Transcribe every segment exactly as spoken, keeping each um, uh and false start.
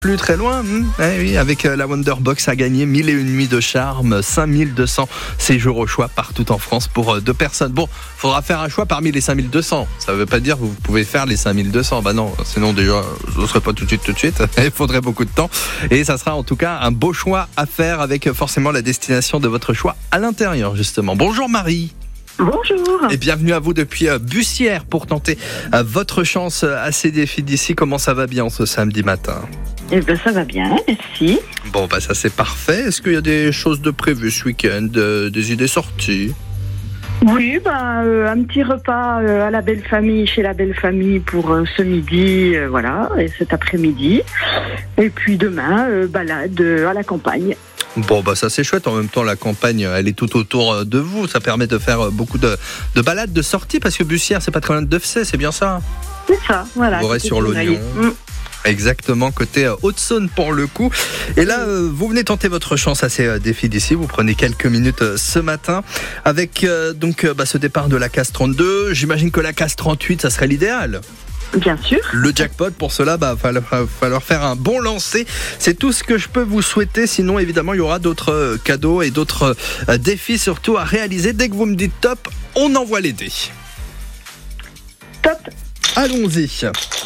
Plus très loin, hmm, eh oui, avec la Wonderbox à gagner mille et une nuits de charme, cinq mille deux cents séjours au choix partout en France pour deux personnes. Bon, faudra faire un choix parmi les cinq mille deux cents. Ça veut pas dire que vous pouvez faire les cinq mille deux cents. Bah non, sinon déjà, ce serait pas tout de suite, tout de suite. Il faudrait beaucoup de temps. Et ça sera en tout cas un beau choix à faire avec forcément la destination de votre choix à l'intérieur, justement. Bonjour Marie. Bonjour. Et bienvenue à vous depuis Bussière pour tenter votre chance à ces défis d'ici. Comment ça va bien ce samedi matin ? Eh bien, ça va bien, merci. Bon, bah ça c'est parfait. Est-ce qu'il y a des choses de prévues ce week-end, euh, des idées sorties ? Oui, bah, euh, un petit repas euh, à la belle famille, chez la belle famille pour euh, ce midi, euh, voilà, et cet après-midi. Et puis demain, euh, balade euh, à la campagne. Bon, bah ça c'est chouette. En même temps, la campagne, elle est tout autour de vous. Ça permet de faire beaucoup de, de balades, de sorties, parce que Bussière, c'est pas très loin de Defsey, c'est bien ça ? C'est ça, voilà. Vous aurez sur l'oignon. Mmh. Exactement, côté euh, Haute-Saône pour le coup. Et là, euh, vous venez tenter votre chance à ces euh, défis d'ici. Vous prenez quelques minutes euh, ce matin avec euh, donc euh, bah, ce départ de la case trente-deux. J'imagine que la case trente-huit, ça serait l'idéal. Bien sûr. Le jackpot, pour cela, bah, va falloir, va falloir faire un bon lancer. C'est tout ce que je peux vous souhaiter. Sinon, évidemment, il y aura d'autres euh, cadeaux et d'autres euh, défis surtout à réaliser. Dès que vous me dites top, on envoie les dés. Top. Allons-y.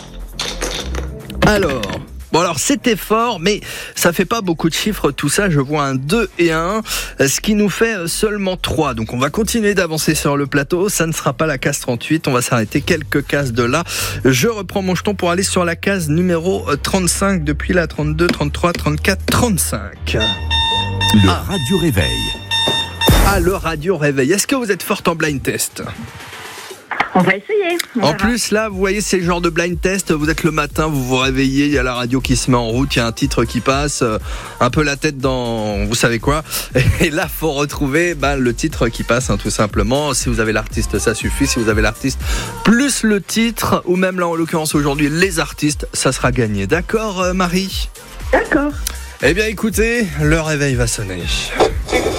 Alors, bon alors c'était fort, mais ça fait pas beaucoup de chiffres tout ça, je vois un deux et un, ce qui nous fait seulement trois. Donc on va continuer d'avancer sur le plateau, ça ne sera pas la case trente-huit, on va s'arrêter quelques cases de là. Je reprends mon jeton pour aller sur la case numéro trente-cinq, depuis la trente-deux, trente-trois, trente-quatre, trente-cinq. Le ah. Radio Réveil. Ah, le Radio Réveil. Est-ce que vous êtes forte en blind test ? On va essayer. On en verra. plus, là, vous voyez, c'est le genre de blind test. Vous êtes le matin, vous vous réveillez, il y a la radio qui se met en route, il y a un titre qui passe, euh, un peu la tête dans vous savez quoi. Et là, faut retrouver bah, le titre qui passe, hein, tout simplement. Si vous avez l'artiste, ça suffit. Si vous avez l'artiste plus le titre, ou même là, en l'occurrence, aujourd'hui, les artistes, ça sera gagné. D'accord, euh, Marie ? D'accord. Eh bien, écoutez, le réveil va sonner.